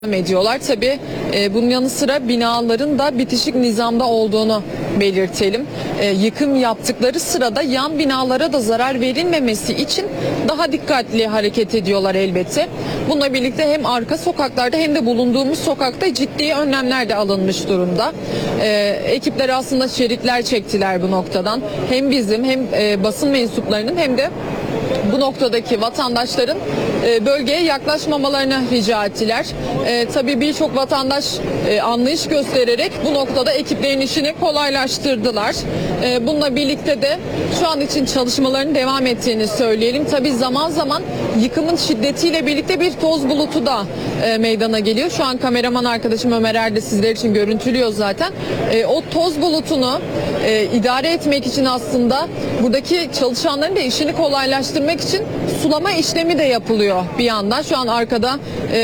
ediyorlar. Tabii bunun yanı sıra binaların da bitişik nizamda olduğunu belirtelim. Yıkım yaptıkları sırada yan binalara da zarar verilmemesi için daha dikkatli hareket ediyorlar elbette. Bununla birlikte hem arka sokaklarda hem de bulunduğumuz sokakta ciddi önlemler de alınmış durumda. Ekipler aslında şeritler çektiler bu noktadan. Hem bizim hem basın mensuplarının hem de bu noktadaki vatandaşların bölgeye yaklaşmamalarını rica ettiler. Tabii birçok vatandaş anlayış göstererek bu noktada ekiplerin işini kolaylaştırdılar. Bununla birlikte de şu an için çalışmaların devam ettiğini söyleyelim. Tabii zaman zaman yıkımın şiddetiyle birlikte bir toz bulutu da meydana geliyor. Şu an kameraman arkadaşım Ömer Erde sizler için görüntülüyor zaten. O toz bulutunu idare etmek için aslında buradaki çalışanların da işini kolaylaştırmak için sulama işlemi de yapılıyor bir yandan. Şu an arkada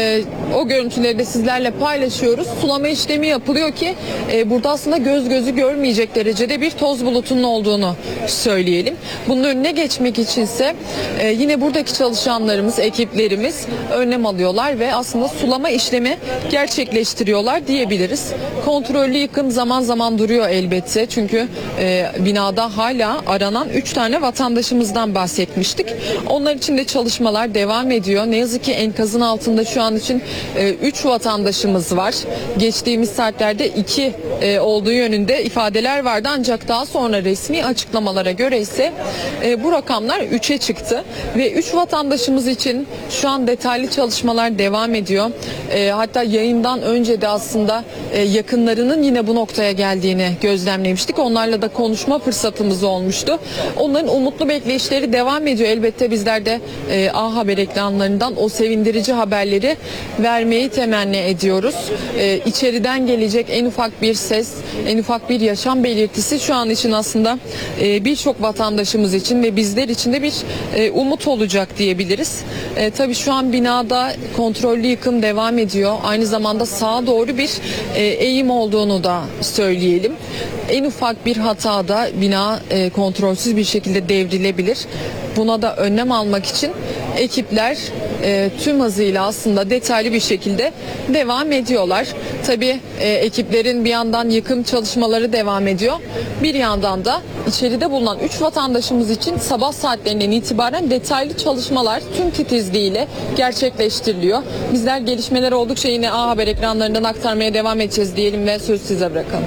o görüntüleri de sizlerle paylaşıyoruz. Sulama işlemi yapılıyor ki burada aslında göz gözü görmeyecek derecede bir toz bulutunun olduğunu söyleyelim. Bunun önüne geçmek içinse yine buradaki çalışanlarımız, ekiplerimiz önlem alıyorlar ve aslında sulama işlemi gerçekleştiriyorlar diyebiliriz. Kontrollü yıkım zaman zaman duruyor elbette. Çünkü binada hala aranan 3 tane vatandaşımızdan bahsetmiştik. Onlar için de çalışmalar devam ediyor. Ne yazık ki enkazın altında şu an için 3 vatandaşımız var. Geçtiğimiz saatlerde 2 olduğu yönünde ifadeler vardı. Ancak daha sonra resmi açıklamalara göre ise bu rakamlar 3'e çıktı. Ve 3 vatandaşımız için şu an detaylı çalışmalar devam ediyor. Hatta yayından önce de aslında yakınlarının yine bu noktaya geldiğini gözlemlemiştik. Onlarla da konuşma fırsatımız olmuştu. Onların umutlu bekleyişleri devam ediyor. Elbette bizler de A Haber ekranlarından o sevindirici haberleri vermeyi temenni ediyoruz. İçeriden gelecek en ufak bir ses, en ufak bir yaşam belirtisi şu an için aslında birçok vatandaşımız için ve bizler için de bir umut olacak diyebiliriz. Tabii şu an binada kontrollü yıkım devam ediyor. Aynı zamanda sağa doğru bir eğim olduğunu da söyleyelim. En ufak bir hatada bina kontrolsüz bir şekilde devrilebilir. Buna da önlem almak için ekipler tüm hızıyla aslında detaylı bir şekilde devam ediyorlar. Tabii ekiplerin bir yandan yıkım çalışmaları devam ediyor. Bir yandan da içeride bulunan 3 vatandaşımız için sabah saatlerinden itibaren detaylı çalışmalar tüm titizliğiyle gerçekleştiriliyor. Bizler gelişmeler oldukça yine A Haber ekranlarından aktarmaya devam edeceğiz diyelim ve söz size bırakalım.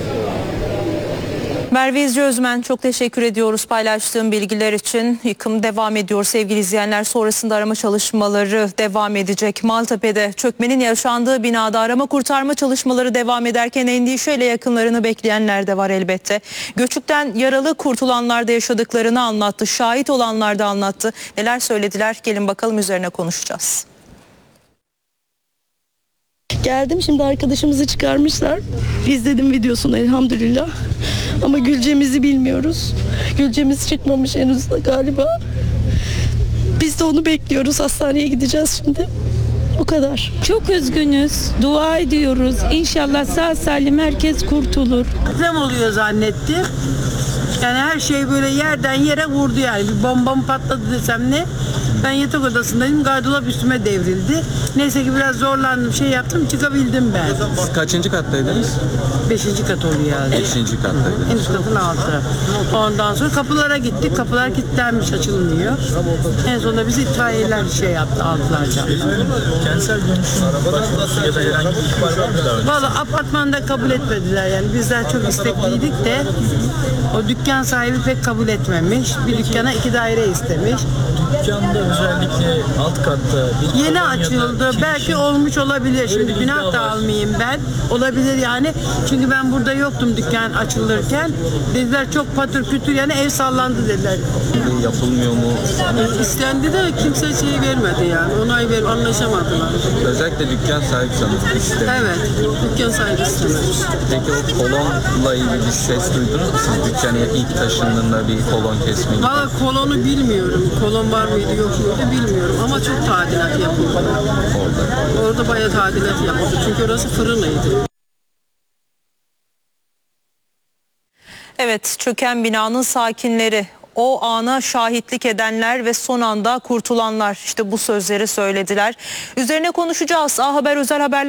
Merve İzci Özmen, çok teşekkür ediyoruz paylaştığım bilgiler için. Yıkım devam ediyor sevgili izleyenler. Sonrasında arama çalışmaları devam edecek. Maltepe'de çökmenin yaşandığı binada arama kurtarma çalışmaları devam ederken endişeyle yakınlarını bekleyenler de var elbette. Göçükten yaralı kurtulanlar da yaşadıklarını anlattı. Şahit olanlar da anlattı. Neler söylediler? Gelin bakalım, üzerine konuşacağız. Geldim, şimdi arkadaşımızı çıkarmışlar. İzledim videosunu elhamdülillah. Ama Gülcem'izi bilmiyoruz. Gülcem'iz çıkmamış henüz galiba. Biz de onu bekliyoruz. Hastaneye gideceğiz şimdi. O kadar. Çok üzgünüz. Dua ediyoruz. İnşallah sağ salim herkes kurtulur. Deprem oluyor zannettim. Yani her şey böyle yerden yere vurdu yani. Bir bomba mı patladı desem ne? Ben yatak odasındayım. Gardırop üstüme devrildi. Neyse ki biraz zorlandım, şey yaptım, çıkabildim ben. Siz kaçıncı kattaydınız? 5. kat oluyor yani. 5. kattaydınız. En üst katın altı. Ondan sonra kapılara gittik. Kapılar kilitlenmiş, açılmıyor. En sonunda bizi itfaiyeler şey yaptı, aldılar canlı. Kentsel dönüşüm başvurusu ya da herhangi bir ihbar vermediler mi? Valla apartmanda kabul etmediler yani. Bizler çok istekliydik de o dükkan sahibi pek kabul etmemiş. Bir dükkana 2 daire istemiş. Dükkanda özellikle alt katta bir Yeni açıldı. Belki olmuş olabilir. Şimdi günah da almayayım ben. Olabilir yani. Çünkü ben burada yoktum dükkan açılırken. Dediler çok patır kütür, yani ev sallandı dediler. yapılmıyor mu? İstendi de kimse şey vermedi yani. Onay anlaşamadılar. Özellikle dükkan sahibi sanırım istemiyor. Evet. Dükkan sahibi istememiş. Peki o kolonla ilgili bir ses duydunuz mu? Siz dükkana ilk taşındığında bir kolon kesme gibi. Valla kolonu bilmiyorum. Kolon var mıydı yok muydu bilmiyorum. Ama çok tadilat yapıldı. Orada bayağı tadilat yapıldı. Çünkü orası fırınıydı. Evet, çöken binanın sakinleri O ana şahitlik edenler ve son anda kurtulanlar işte bu sözleri söylediler. Üzerine konuşacağız. A Haber özel haberler